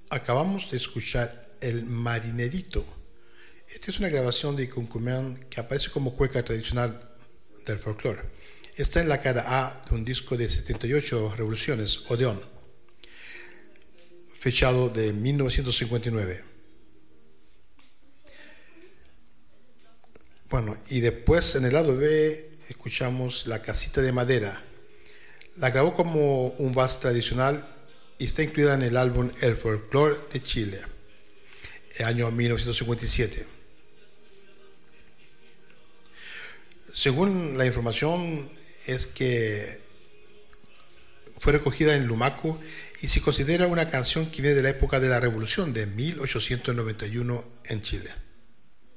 Acabamos de escuchar El Marinerito. Esta es una grabación de Cuncumán que aparece como cueca tradicional del folclore. Está en la cara A de un disco de 78 revoluciones, Odeón, fechado de 1959. Bueno, y después en el lado B escuchamos La Casita de Madera. La grabó como un vals tradicional y está incluida en el álbum El Folclore de Chile, el año 1957. Según la información, es que fue recogida en Lumaco y se considera una canción que viene de la época de la Revolución de 1891 en Chile.